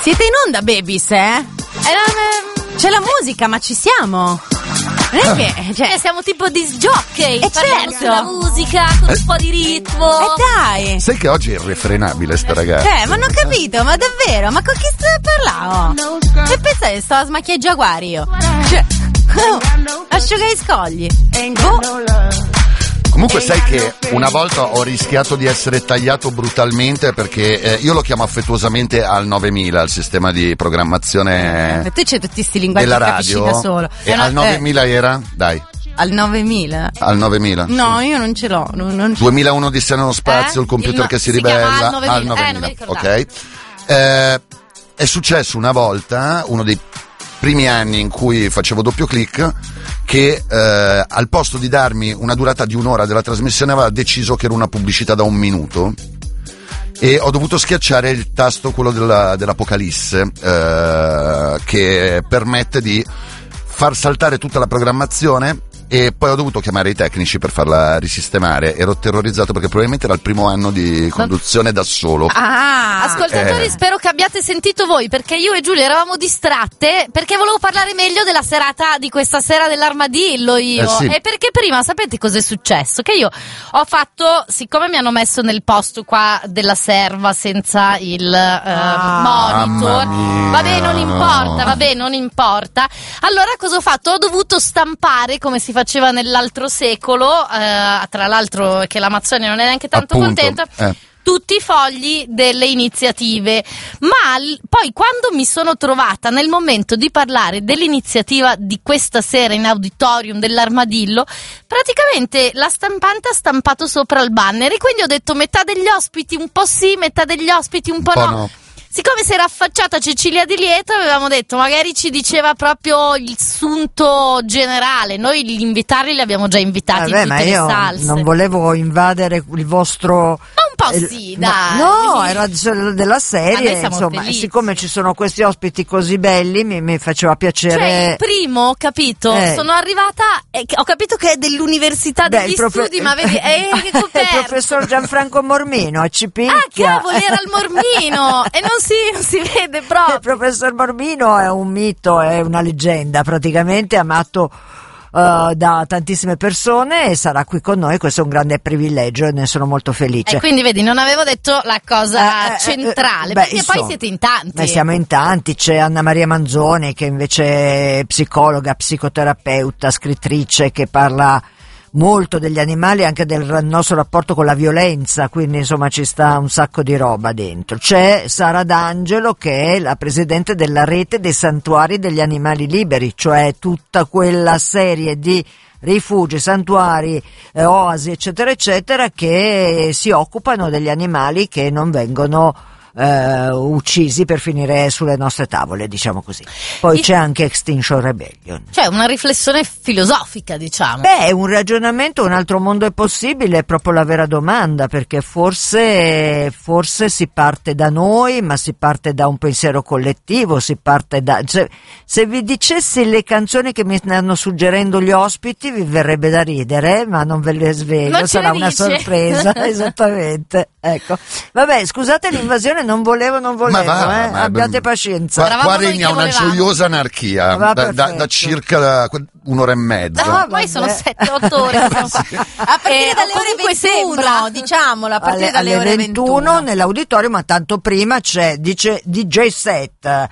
Siete in onda, babies, eh? C'è la musica, ma ci siamo. Non è che siamo tipo disc jockey. Certo. Sulla musica con un po' di ritmo. Dai. Sai che oggi è irrefrenabile sta ragazza? Ma non ho capito, ma davvero? Ma con chi stai parlando? E pensate che stavo a smacchiare i giaguari io. Asciuga i scogli. Comunque sai che una volta ho rischiato di essere tagliato brutalmente perché io lo chiamo affettuosamente al 9000, il sistema di programmazione tu c'hai tutti sti linguaggi della che capisci radio. da solo. E al 9000 era? Dai. Al 9000? Al 9000. No, io non ce l'ho. Non 2001 Odissea nello spazio, il computer che si ribella. Al 9000. Ok. È successo una volta, uno dei primi anni in cui facevo doppio click, che al posto di darmi una durata di un'ora della trasmissione aveva deciso che era una pubblicità da 1 minuto e ho dovuto schiacciare il tasto, quello dell'Apocalisse, che permette di far saltare tutta la programmazione, e poi ho dovuto chiamare i tecnici per farla risistemare. Ero terrorizzato perché probabilmente era il primo anno di conduzione da solo. Ascoltatori, spero che abbiate sentito voi, perché io e Giulia eravamo distratte perché volevo parlare meglio della serata di questa sera dell'armadillo io. Sì. E perché prima sapete cos'è successo? Che io ho fatto, siccome mi hanno messo nel posto qua della serva senza il monitor, vabbè non importa. Allora cosa ho fatto? Ho dovuto stampare, come si faceva nell'altro secolo, tra l'altro che l'Amazzonia non è neanche tanto contenta, tutti i fogli delle iniziative, ma poi quando mi sono trovata nel momento di parlare dell'iniziativa di questa sera in auditorium dell'armadillo, praticamente la stampante ha stampato sopra il banner, e quindi ho detto metà degli ospiti un po' sì, metà degli ospiti un po' no. Siccome si era affacciata Cecilia Di Lieto, avevamo detto magari ci diceva proprio il sunto generale. Noi gli invitarli li abbiamo già invitati in tutte le salse. Non volevo invadere il vostro... Un po' sì, dai. No, era della serie, insomma, felici. Siccome ci sono questi ospiti così belli, mi faceva piacere. Cioè, il primo, capito? Sono arrivata e ho capito che è dell'Università degli Studi, ma vedi, è coperto. Il professor Gianfranco Mormino, ci picchia. Cavolo, era il Mormino! E non si vede proprio. Il professor Mormino è un mito, è una leggenda, praticamente amato da tantissime persone, e sarà qui con noi. Questo è un grande privilegio e ne sono molto felice. E quindi vedi, non avevo detto la cosa centrale, perché poi siete in tanti. Siamo in tanti. C'è Anna Maria Manzoni, che invece è psicologa, psicoterapeuta, scrittrice, che parla molto degli animali, anche del nostro rapporto con la violenza, quindi insomma ci sta un sacco di roba dentro. C'è Sara D'Angelo, che è la presidente della rete dei santuari degli animali liberi, cioè tutta quella serie di rifugi, santuari, oasi eccetera eccetera, che si occupano degli animali che non vengono uccisi per finire sulle nostre tavole, diciamo così. Poi c'è anche Extinction Rebellion. Cioè una riflessione filosofica, diciamo. Un ragionamento, un altro mondo è possibile, è proprio la vera domanda, perché forse si parte da noi, ma si parte da un pensiero collettivo, si parte da... Cioè, se vi dicessi le canzoni che mi stanno suggerendo gli ospiti vi verrebbe da ridere, ma non ve le sveglio, sarà una sorpresa. Esattamente, ecco. Vabbè, scusate l'invasione, non volevo, abbiate pazienza. Qua regna una gioiosa anarchia da circa un'ora e mezza. No, poi sono 7-8 ore. A partire dalle ore 21, diciamolo, a partire dalle ore 21 nell'auditorio, ma tanto prima c'è DJ set,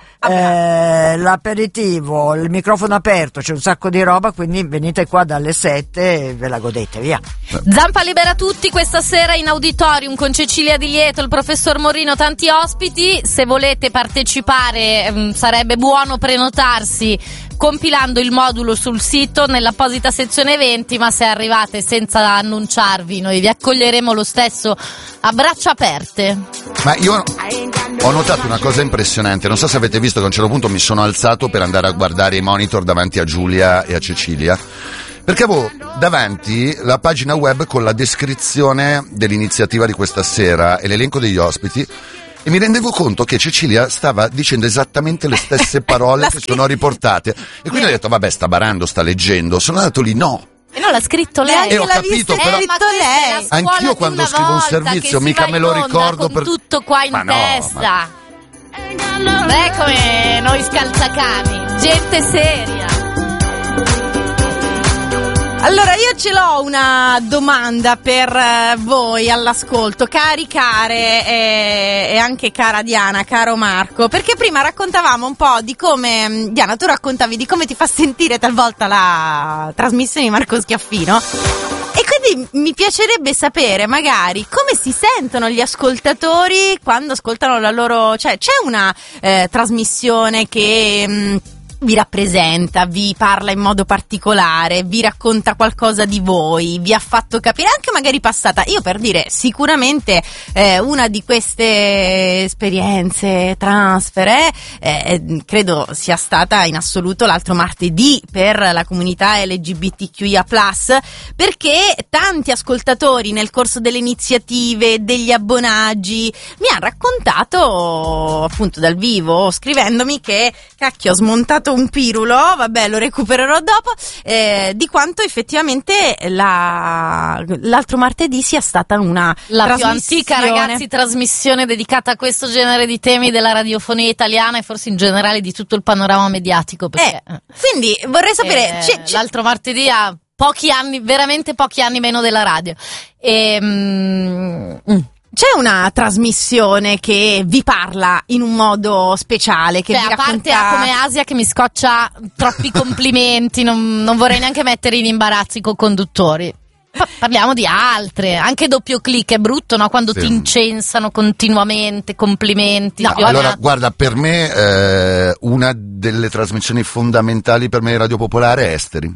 l'aperitivo, il microfono aperto, c'è un sacco di roba, quindi venite qua dalle 7 e ve la godete, via. Zampa libera tutti questa sera in auditorium con Cecilia Di Lieto, il professor Morino, tanti ospiti. Se volete partecipare sarebbe buono prenotarsi compilando il modulo sul sito nell'apposita sezione eventi, ma se arrivate senza annunciarvi noi vi accoglieremo lo stesso a braccia aperte. Ma io ho notato una cosa impressionante, non so se avete visto che a un certo punto mi sono alzato per andare a guardare i monitor davanti a Giulia e a Cecilia, perché avevo davanti la pagina web con la descrizione dell'iniziativa di questa sera e l'elenco degli ospiti, e mi rendevo conto che Cecilia stava dicendo esattamente le stesse parole che sono riportate, e quindi ho detto vabbè, sta barando, sta leggendo. Sono andato lì, no, E non l'ha scritto lei. E ho capito, però lei. Anch'io quando scrivo un servizio mica me lo ricordo con tutto qua in testa. Non è come noi scalzacani, gente seria. Allora io ce l'ho una domanda per voi all'ascolto, cari care e anche cara Diana, caro Marco, perché prima raccontavamo un po' di come, Diana, tu raccontavi di come ti fa sentire talvolta la trasmissione di Marco Schiaffino. E quindi mi piacerebbe sapere magari come si sentono gli ascoltatori quando ascoltano la loro, cioè c'è una trasmissione che vi rappresenta, vi parla in modo particolare, vi racconta qualcosa di voi, vi ha fatto capire, anche magari passata. Io per dire, sicuramente una di queste esperienze transfer credo sia stata in assoluto l'altro martedì per la comunità LGBTQIA+, perché tanti ascoltatori nel corso delle iniziative, degli abbonaggi mi hanno raccontato appunto dal vivo, scrivendomi che cacchio, ho smontato un pirulo, vabbè lo recupererò dopo, di quanto effettivamente l'altro martedì sia stata la più antica, ragazzi, trasmissione dedicata a questo genere di temi della radiofonia italiana e forse in generale di tutto il panorama mediatico, perché quindi vorrei sapere l'altro martedì ha pochi anni, veramente pochi anni meno della radio. C'è una trasmissione che vi parla in un modo speciale, che vi a parte racconta... come Asia che mi scoccia troppi complimenti, non vorrei neanche mettere in imbarazzo i co-conduttori. Parliamo di altre, anche doppio clic è brutto, no? Quando ti incensano continuamente, complimenti. No, allora guarda, per me una delle trasmissioni fondamentali per me di Radio Popolare è Esteri,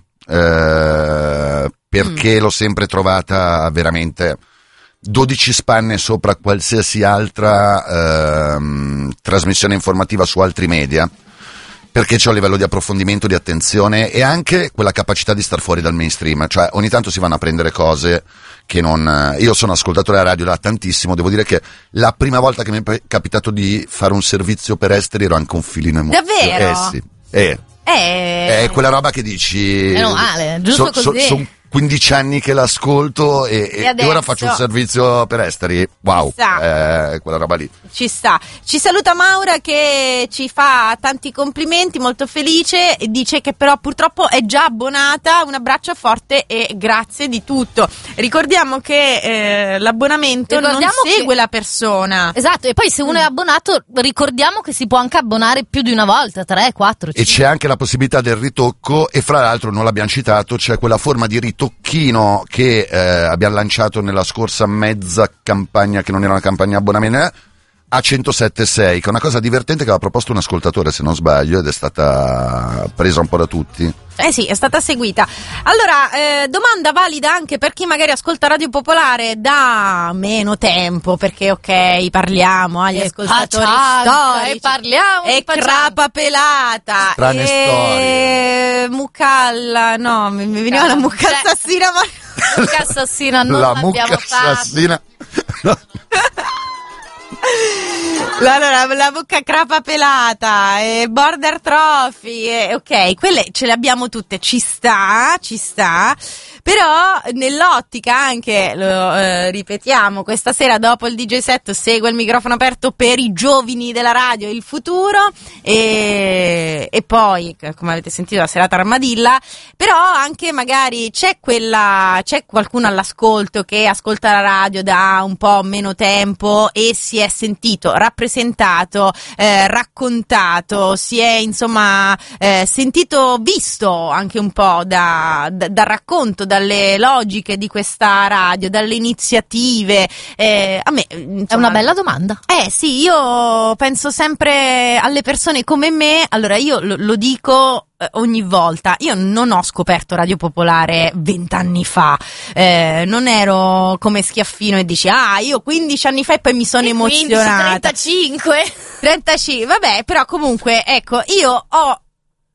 perché l'ho sempre trovata veramente 12 spanne sopra qualsiasi altra trasmissione informativa su altri media, perché c'è un livello di approfondimento, di attenzione e anche quella capacità di star fuori dal mainstream, cioè ogni tanto si vanno a prendere cose che non... Io sono ascoltatore della radio da tantissimo, devo dire che la prima volta che mi è capitato di fare un servizio per Esteri ero anche un filino emozionato. Davvero? Sì, è quella roba che dici... Meno male, giusto così. Sono 15 anni che l'ascolto e ora faccio un servizio per Esteri. Wow, quella roba lì. Ci sta. Ci saluta Maura che ci fa tanti complimenti, molto felice, e dice che però purtroppo è già abbonata. Un abbraccio forte e grazie di tutto. Ricordiamo che l'abbonamento non segue la persona. Esatto, e poi se uno è abbonato ricordiamo che si può anche abbonare più di una volta, 3, 4, 5. E c'è anche la possibilità del ritocco e fra l'altro non l'abbiamo citato, c'è quella forma di ritocchino che abbiamo lanciato nella scorsa mezza campagna, che non era una campagna abbonamento, a 107.6, che è una cosa divertente che aveva proposto un ascoltatore, se non sbaglio, ed è stata presa un po' da tutti. Sì, è stata seguita. Allora, domanda valida anche per chi magari ascolta Radio Popolare da meno tempo, perché ok, parliamo agli ascoltatori storici, e parliamo e crapa pelata, strane storie, mucalla, no, mi veniva la mucca assassina, ma mucca assassina non la l'abbiamo mucca fatta. assassina. Allora, la bocca crapa pelata, border trophy, ok, quelle ce le abbiamo tutte, ci sta, però nell'ottica anche, lo ripetiamo, questa sera dopo il DJ set segue il microfono aperto per i giovani della radio, il futuro, e poi, come avete sentito, la serata Armadilla, però anche magari c'è qualcuno all'ascolto che ascolta la radio da un po' meno tempo e si è sentito rappresentato, raccontato, si è insomma sentito visto anche un po' dal racconto, dalle logiche di questa radio, dalle iniziative. A me insomma, è una bella domanda. Sì, io penso sempre alle persone come me. Allora io lo dico ogni volta, io non ho scoperto Radio Popolare 20 anni fa, non ero come Schiaffino e dici io 15 anni fa e poi mi sono emozionata. 35, vabbè, però comunque ecco, io ho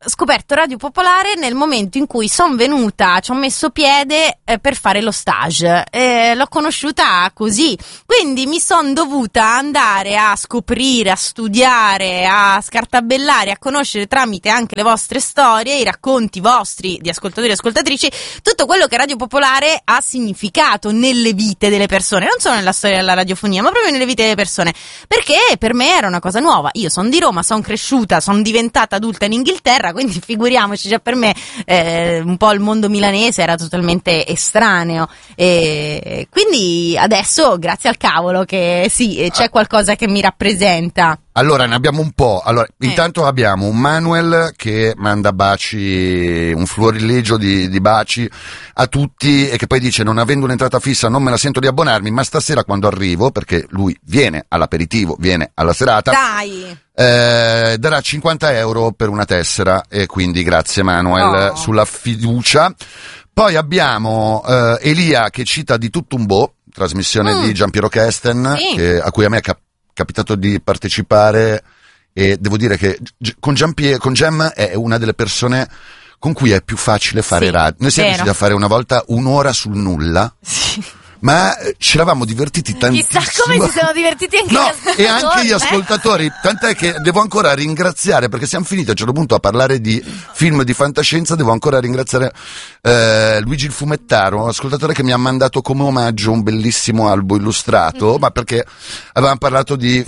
scoperto Radio Popolare nel momento in cui sono venuta, ci ho messo piede per fare lo stage, l'ho conosciuta così, quindi mi sono dovuta andare a scoprire, a studiare, a scartabellare, a conoscere tramite anche le vostre storie, i racconti vostri di ascoltatori e ascoltatrici, tutto quello che Radio Popolare ha significato nelle vite delle persone, non solo nella storia della radiofonia, ma proprio nelle vite delle persone, perché per me era una cosa nuova. Io sono di Roma, sono cresciuta, sono diventata adulta in Inghilterra, quindi figuriamoci, già per me un po' il mondo milanese era totalmente estraneo, e quindi adesso grazie al cavolo che sì, c'è qualcosa che mi rappresenta. Allora, ne abbiamo un po'. Allora, intanto abbiamo un Manuel che manda baci, un florilegio di baci a tutti, e che poi dice: non avendo un'entrata fissa non me la sento di abbonarmi, ma stasera quando arrivo, perché lui viene all'aperitivo, viene alla serata, Dai! Darà 50 euro per una tessera, e quindi grazie Manuel sulla fiducia. Poi abbiamo Elia che cita Di tutto un bo', trasmissione di Giampiero Kesten, sì, a cui a me è capitato di partecipare, e devo dire che con Gem è una delle persone con cui è più facile fare radio. Noi siamo riusciti a fare una volta un'ora sul nulla. Sì. Ma ci eravamo divertiti tantissimo. Chissà come si sono divertiti anche gli ascoltatori. E anche gli ascoltatori, tant'è che devo ancora ringraziare, perché siamo finiti a un certo punto a parlare di film di fantascienza, devo ancora ringraziare Luigi il Fumettaro, un ascoltatore che mi ha mandato come omaggio un bellissimo albo illustrato, ma perché avevamo parlato di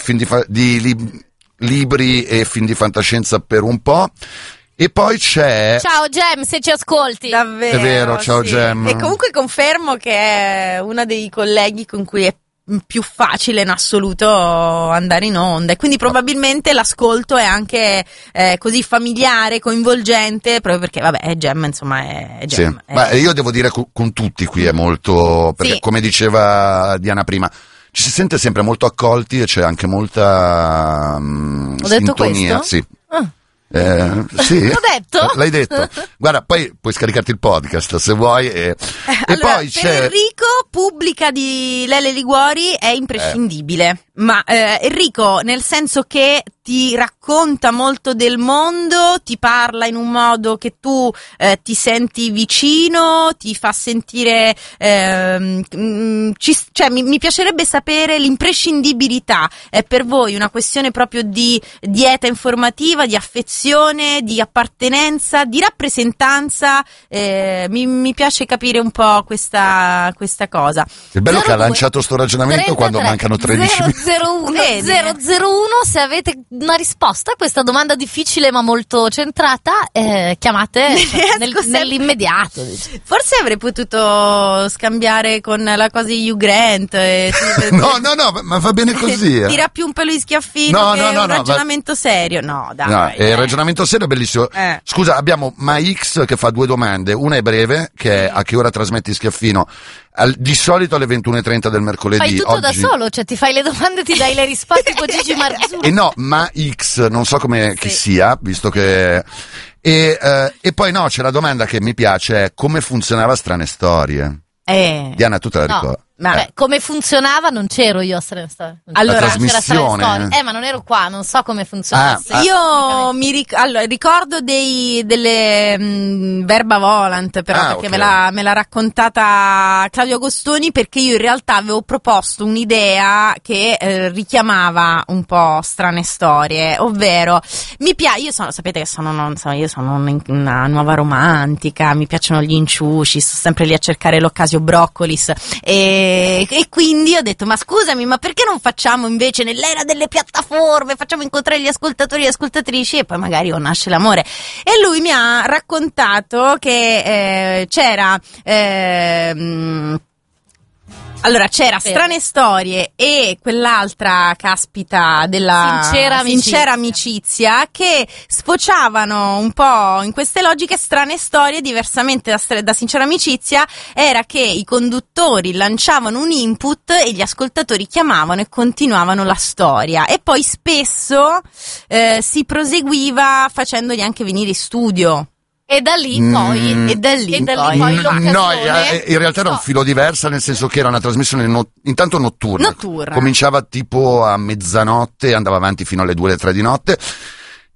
libri e film di fantascienza per un po'. E poi c'è... Ciao Gem, se ci ascolti. Davvero. È vero, ciao sì. Gem. E comunque confermo che è uno dei colleghi con cui è più facile in assoluto andare in onda, e quindi probabilmente l'ascolto è anche così familiare, coinvolgente, proprio perché vabbè è Gem, insomma è Gem. Sì. Ma io devo dire con tutti qui è molto, perché sì, come diceva Diana prima, ci si sente sempre molto accolti, e c'è anche molta Ho sintonia. detto questo? Sì. Sì, l'ho detto? L'hai detto. Guarda, poi puoi scaricarti il podcast se vuoi. Allora, e poi c'è Enrico, pubblica di Lele Liguori è imprescindibile, ma Enrico nel senso che ti racconta molto del mondo, ti parla in un modo che tu ti senti vicino, ti fa sentire mi piacerebbe sapere l'imprescindibilità. È per voi una questione proprio di dieta informativa, di affezione, di appartenenza, di rappresentanza? Mi piace capire un po' questa cosa. È bello che ha lanciato sto ragionamento 33, quando mancano 13 minuti. 001, se avete una risposta a questa domanda difficile ma molto centrata, chiamate nell'immediato. Forse avrei potuto scambiare con la cosa di Hugh Grant. No, ma va bene così. Tira più un pelo di schiaffino che un ragionamento serio. No, dai. Il ragionamento serio è bellissimo. Scusa, abbiamo Maix che fa 2 domande. Una è breve, che è: a che ora trasmetti Schiaffino? Di solito alle 21:30 del mercoledì. Fai tutto oggi da solo, cioè ti fai le domande, ti dai le risposte con Gigi Marzullo. E no, ma X, non so come chi sia, visto che... E poi no, c'è la domanda che mi piace, è: come funzionava Strane Storie? Diana, tu te la ricordi? Come funzionava? Non c'ero io a Strane Storie. Allora, c'era Strane Storie. Ma non ero qua, non so come funzionasse. Io ricordo delle Verba Volant, però perché me l'ha raccontata Claudio Agostoni, perché io in realtà avevo proposto un'idea che richiamava un po' Strane Storie, ovvero sapete che io sono una nuova romantica, mi piacciono gli inciuci, sto sempre lì a cercare l'Occasio Broccolis, e quindi ho detto: ma scusami, ma perché non facciamo invece nell'era delle piattaforme, facciamo incontrare gli ascoltatori e le ascoltatrici, e poi magari nasce l'amore. E lui mi ha raccontato che c'era Strane Storie e quell'altra, caspita, della Sincera Amicizia, che sfociavano un po' in queste logiche. Strane Storie, diversamente da Sincera Amicizia, era che i conduttori lanciavano un input e gli ascoltatori chiamavano e continuavano la storia, e poi spesso si proseguiva facendogli anche venire in studio. E da lì poi l'occasione. No, in realtà era un filo diverso, nel senso che era una trasmissione intanto notturna. Cominciava tipo a mezzanotte e andava avanti fino alle 2 o 3 di notte.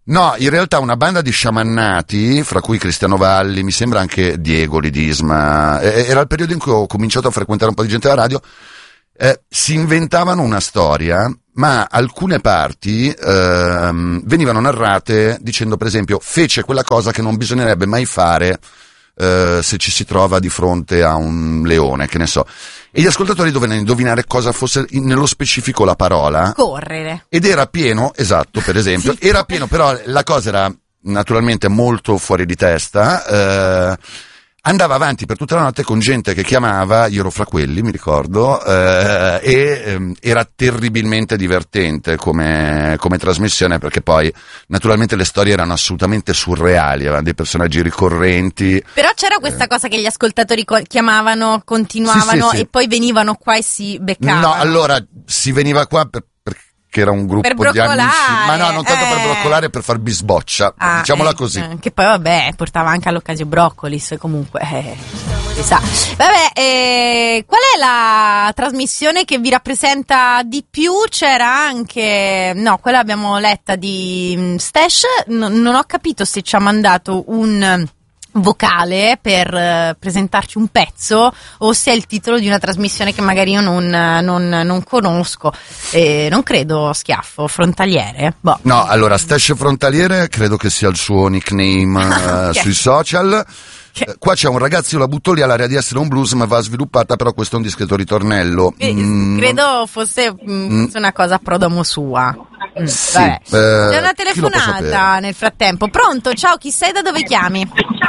No, in realtà una banda di sciamannati, fra cui Cristiano Valli, mi sembra anche Diego Lidisma, era il periodo in cui ho cominciato a frequentare un po' di gente alla radio, si inventavano una storia, ma alcune parti venivano narrate dicendo, per esempio, fece quella cosa che non bisognerebbe mai fare se ci si trova di fronte a un leone, che ne so. E gli ascoltatori dovevano indovinare cosa fosse nello specifico la parola. Correre. Ed era pieno, esatto, per esempio, Sì. era pieno, però la cosa era naturalmente molto fuori di testa, andava avanti per tutta la notte con gente che chiamava, io ero fra quelli, mi ricordo, era terribilmente divertente come trasmissione, perché poi naturalmente le storie erano assolutamente surreali, avevano dei personaggi ricorrenti. Però c'era questa cosa che gli ascoltatori chiamavano, continuavano Sì. e poi venivano qua e si beccavano. No, allora si veniva qua perché era un gruppo Per di amici, broccolare, ma no, non tanto per broccolare, per far bisboccia, diciamola così. Che poi vabbè, portava anche all'occasio broccolis, comunque, si sa. Vabbè, qual è la trasmissione che vi rappresenta di più? C'era anche, no, quella abbiamo letta di Stash, non ho capito se ci ha mandato un vocale per presentarci un pezzo o se è il titolo di una trasmissione che magari io non conosco, non credo. Schiaffo Frontaliere, boh. No, allora Stash Frontaliere credo che sia il suo nickname Okay. sui social. Qua c'è un ragazzo, io la butto lì, all'area di essere un blues, ma va sviluppata, però questo è un discreto ritornello. Credo fosse una cosa a prodomo sua. Sì, Vabbè. C'è una chi lo può telefonata sapere? nel frattempo. Pronto? Ciao, chi sei? Da dove chiami?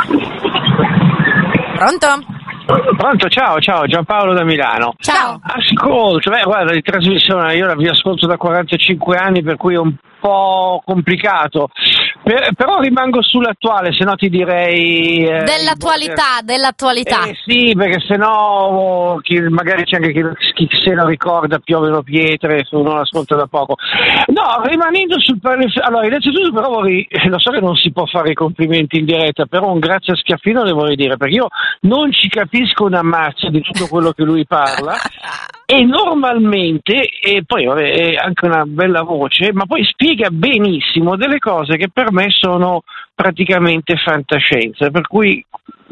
Pronto? Pronto, ciao, Giampaolo da Milano. Ciao. Ascolto, guarda, di trasmissione io la vi ascolto da 45 anni, per cui è un po' complicato. Però rimango sull'attuale, se no ti direi... Dell'attualità. Sì, perché se no magari c'è anche chi se lo ricorda, piovono pietre, se uno l'ascolta da poco. No, rimanendo allora, innanzitutto però lo so che non si può fare i complimenti in diretta, però un grazie a Schiaffino le vorrei dire, perché io non ci capisco una mazza di tutto quello che lui parla. E normalmente, e poi vabbè, è anche una bella voce, ma poi spiega benissimo delle cose che per me sono praticamente fantascienza, per cui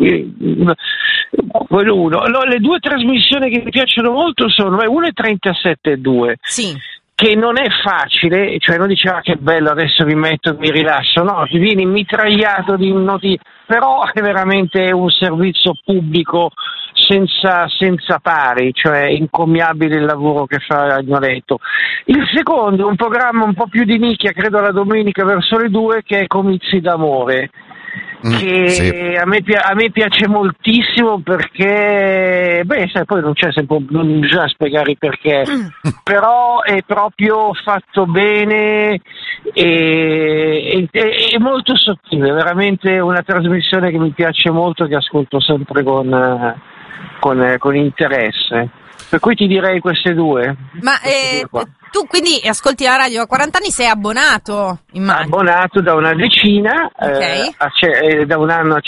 quello uno. Allora, le due trasmissioni che mi piacciono molto sono una è 37.2. Sì. Che non è facile, cioè non diceva che bello adesso mi metto e mi rilasso, no, ti vieni mitragliato di notizie, però è veramente un servizio pubblico senza pari, cioè incommiabile il lavoro che fa Agnoletto. Il secondo è un programma un po' più di nicchia, credo alla domenica verso le 2, che è Comizi d'amore. Che sì. a me piace moltissimo perché sai, poi non bisogna spiegare i perché, però è proprio fatto bene e è molto sottile, veramente una trasmissione che mi piace molto, che ascolto sempre con interesse, per cui ti direi queste due. Ma tu quindi ascolti la radio a 40 anni, sei abbonato, immagino. Abbonato da una decina, Ok. da un anno a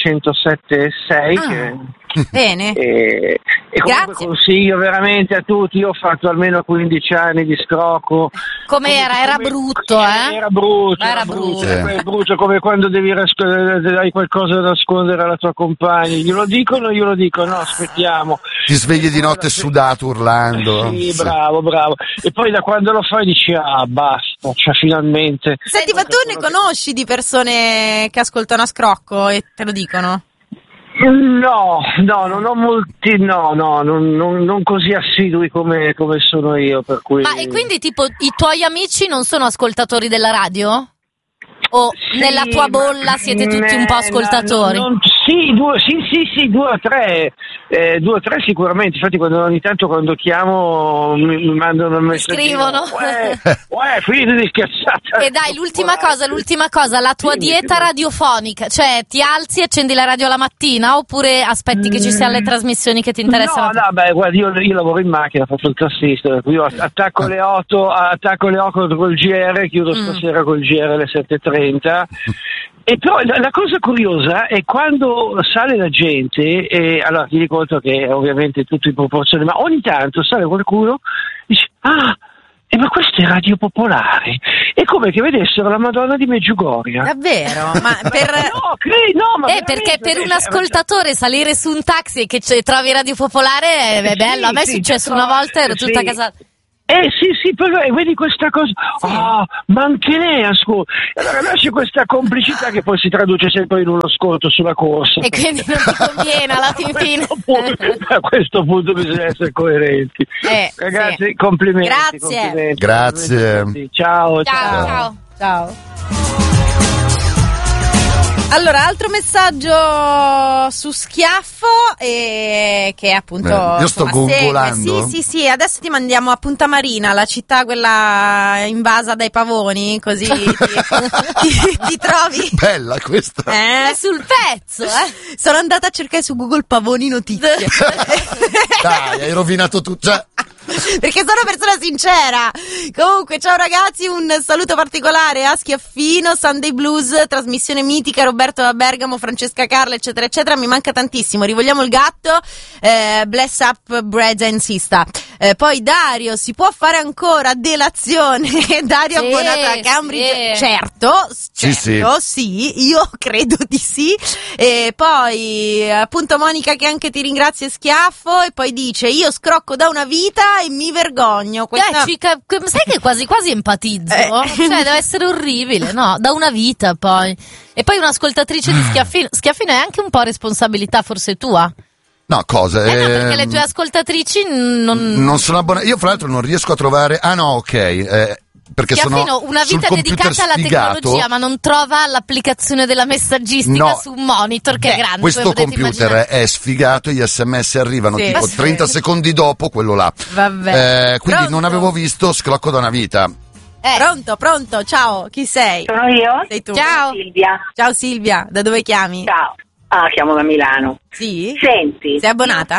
107,6. Bene. E comunque Grazie. consiglio veramente a tutti. Io ho fatto almeno 15 anni di scrocco. Com'era? Era brutto, eh? Era brutto. Era brutto. È brutto, come quando hai qualcosa da nascondere alla tua compagna. Glielo dicono, io lo dico, no, aspettiamo. Ti svegli di notte sudato, urlando. Sì, bravo. E poi da quando lo fai dici, basta, cioè finalmente. Senti, ma tu ne conosci di persone che ascoltano a scrocco e te lo dicono? No, non ho molti, non così assidui come sono io, per cui... Ma e quindi tipo i tuoi amici non sono ascoltatori della radio? O Sì, nella tua bolla siete tutti un po' ascoltatori? Sì, due o tre sicuramente. Infatti ogni tanto quando chiamo mi mandano un messaggino. Scrivono. Finite di scherzare. E dai, l'ultima cosa, la tua dieta radiofonica, cioè ti alzi e accendi la radio la mattina oppure aspetti che ci siano le trasmissioni che ti interessano? Guarda, io lavoro in macchina, faccio il tassista, per cui io attacco le 8 col GR, chiudo stasera col GR alle 7:30. E però la cosa curiosa è quando sale la gente, allora ti dico conto che ovviamente tutto in proporzione, ma ogni tanto sale qualcuno e dice, ma questa è Radio Popolare, è come che vedessero la Madonna di Medjugorje. Davvero? Ma per... ma perché per un ascoltatore salire su un taxi e che trovi Radio Popolare è bello. A me è successo una volta, ero tutta casata. Sì, però vedi questa cosa, ma anche lei ascolta. Allora nasce questa complicità che poi si traduce sempre in uno sconto sulla corsa. E quindi non ti conviene alla fine. A questo punto bisogna essere coerenti. Ragazzi, sì. complimenti. Grazie. Complimenti. Grazie. Ciao. Allora, altro messaggio su Schiaffo che è appunto io sto gongolando. Sì, adesso ti mandiamo a Punta Marina, la città quella invasa dai pavoni, così ti trovi. Bella questa. È sul pezzo, Sono andata a cercare su Google pavoni notizie. Dai, hai rovinato tutto. Cioè... Perché sono persona sincera. Comunque, ciao ragazzi, un saluto particolare a Schiaffino, Sunday Blues, trasmissione mitica, Roberto da Bergamo, Francesca Carla, eccetera eccetera. Mi manca tantissimo. Rivogliamo il gatto, bless up Bread and Sista. Poi Dario, si può fare ancora delazione? Dario abbonato a Cambridge. Certo, sì, io credo di sì. E poi appunto Monica che anche ti ringrazia, Schiaffo, e poi dice: io scrocco da una vita e mi vergogno. Sai che quasi empatizzo? Cioè deve essere orribile, no? Da una vita poi. E poi un'ascoltatrice di Schiaffino è anche un po' responsabilità forse tua. No, cosa? No, perché le tue ascoltatrici non sono abbonate. Io fra l'altro non riesco a trovare. Ah no, ok. Perché Schiaffino, sono una vita dedicata alla tecnologia, ma non trova l'applicazione della messaggistica su un monitor che è grande. Questo computer è sfigato e gli SMS arrivano tipo 30 secondi dopo quello là. Vabbè. Quindi Pronto? non avevo visto Scrocco da una vita. Pronto, ciao, chi sei? Sono io? Sei tu? Ciao Silvia. Ciao Silvia, da dove chiami? Ciao. Chiamo da Milano. Sì? Senti. Sei abbonata?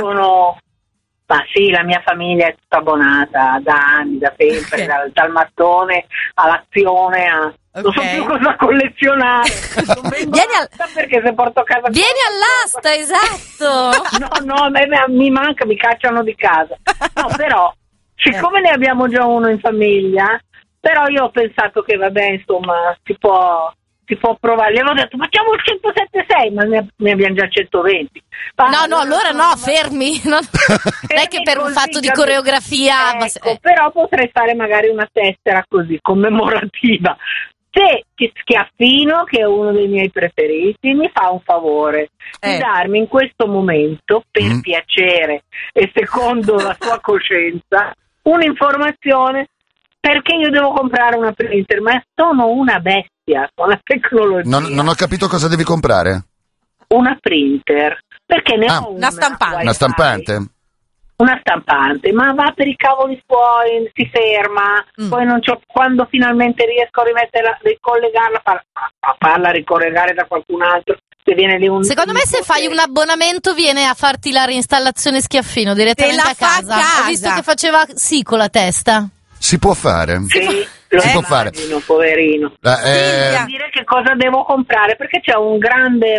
Ma sì, la mia famiglia è tutta abbonata da anni, da sempre, dal mattone all'azione non so più cosa collezionare. Non vengo perché se porto a casa. Vieni all'asta, esatto. No, mi manca, mi cacciano di casa. No, però, siccome ne abbiamo già uno in famiglia, però io ho pensato che vabbè, insomma, si può provare. Gli avevo detto facciamo il 107.6, ma ne abbiamo già 120. No, allora no, fermi. Non è che per un fatto di coreografia. Però potrei fare magari una tessera così commemorativa. Se Schiaffino, che è uno dei miei preferiti, mi fa un favore di darmi in questo momento, per piacere e secondo la sua coscienza, un'informazione, perché io devo comprare una printer, ma sono una bestia con la tecnologia. Non ho capito cosa devi comprare. Una printer, perché ne ho una stampante. Una stampante? Una stampante, ma va per i cavoli suoi, si ferma, poi non c'ho, quando finalmente riesco a ricollegarla, farla ricollegare da qualcun altro. Se viene lì secondo me se fai un abbonamento viene a farti la reinstallazione Schiaffino direttamente a casa. Ho visto che faceva con la testa. Si può fare? Sì, lo si può fare. Poverino. Devo dire che cosa devo comprare, perché c'è un grande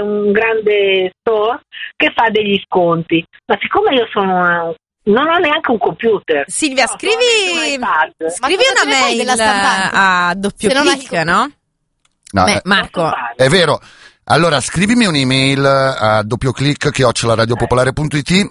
store che fa degli sconti, ma siccome io non ho neanche un computer. Silvia, scrivi una mail a doppio clic, no? Marco. È vero. Allora, scrivimi un'email a doppioclick@radiopopolare.it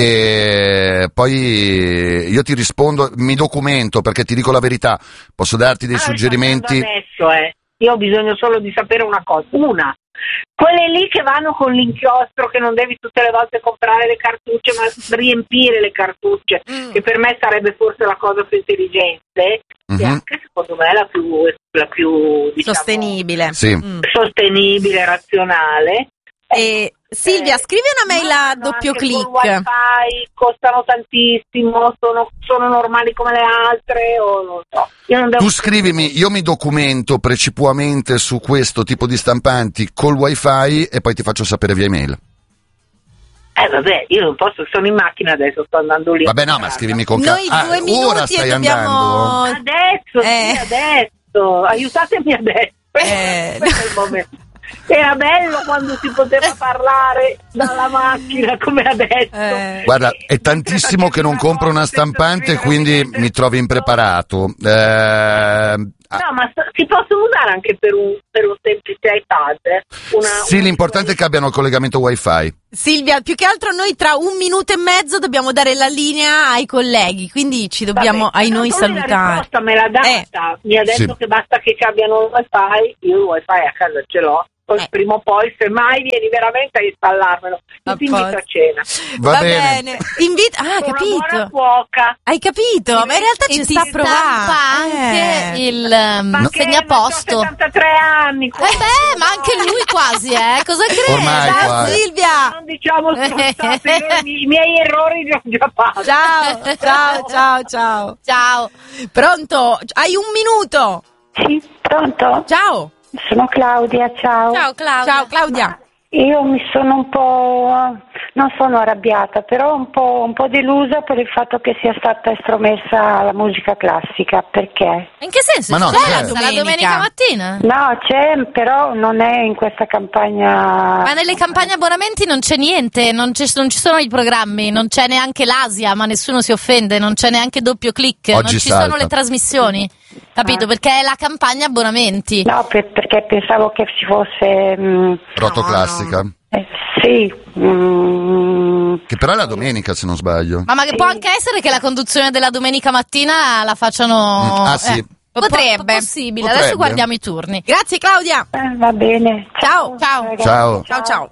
e poi io ti rispondo, mi documento perché ti dico la verità, posso darti dei suggerimenti. Adesso, io ho bisogno solo di sapere una cosa, quelle lì che vanno con l'inchiostro, che non devi tutte le volte comprare le cartucce ma riempire le cartucce, che per me sarebbe forse la cosa più intelligente, e anche secondo me la più diciamo, sostenibile, sostenibile, razionale. E Silvia, scrivi una mail a doppio click. Wi-Fi costano tantissimo, sono normali come le altre o non so. Tu scrivimi, io mi documento precipuamente su questo tipo di stampanti col Wi-Fi e poi ti faccio sapere via email. Vabbè, io non posso, sono in macchina adesso, sto andando lì. Vabbè, no, ma scrivimi con noi 2 minuti ora stai andando. Adesso, adesso, aiutatemi adesso. Questo è il momento. Era bello quando si poteva parlare dalla macchina come adesso. Guarda, è tantissimo che non compro una stampante, quindi mi trovi impreparato. No, ma si possono usare anche per un semplice iPad. Sì, l'importante è che abbiano il collegamento wifi. Silvia, più che altro noi tra 1 minuto e mezzo dobbiamo dare la linea ai colleghi, quindi ci dobbiamo noi salutare. La risposta me l'ha data, mi ha detto che basta che ci abbiano il wifi, io il wifi a casa ce l'ho. Poi prima o poi, se mai vieni veramente a installarmelo, ti invito a cena. Va bene. Capito. Buona cuoca. Hai capito? Ma in realtà ci sta provando anche il segnaposto. Ho 73 anni. Ma anche lui quasi, cosa credi? Ormai qua. Silvia. Non diciamo stronzate, i miei errori li ho già fatti. Ciao. Pronto? Hai 1 minuto. Sì, pronto? Ciao. Sono Claudia, ciao. Ciao Claudia. Ciao Claudia. Io mi sono un po', non sono arrabbiata, però un po' delusa per il fatto che sia stata estromessa la musica classica. Perché? In che senso? Ma no, c'è c'è. la domenica mattina? No, c'è, però non è in questa campagna. Ma nelle campagne abbonamenti non c'è niente, non ci sono i programmi, non c'è neanche l'Asia, ma nessuno si offende, non c'è neanche doppio click, Oggi non ci salta. sono le trasmissioni. Capito? Perché è la campagna abbonamenti. No, perché pensavo che ci fosse. Rotoclassica. Sì. Che però è la domenica, se non sbaglio. Ma che può anche essere che la conduzione della domenica mattina la facciano. Sì. Potrebbe. Possibile. Potrebbe. Adesso guardiamo i turni. Grazie Claudia. Va bene. Ciao. Ragazzi. Ciao.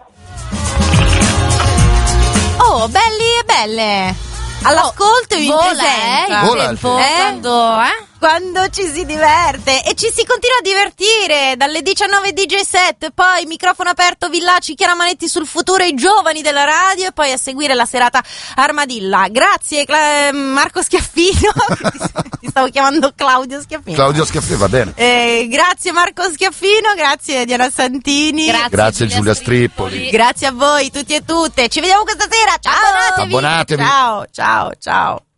Oh, belli e belle. All'ascolto e in presenza. Vola il tempo, tempo. Quando ci si diverte e ci si continua a divertire dalle 19 DJ set, poi microfono aperto, Villaci, Chiara Manetti sul futuro, i giovani della radio e poi a seguire la serata Armadilla. Grazie Marco Schiaffino. Ti stavo chiamando Claudio Schiaffino. Claudio Schiaffino, va bene. Grazie Marco Schiaffino, grazie Diana Santini. Grazie Giulia Strippoli. Grazie a voi tutti e tutte. Ci vediamo questa sera. Ciao. Abbonatevi. Ciao.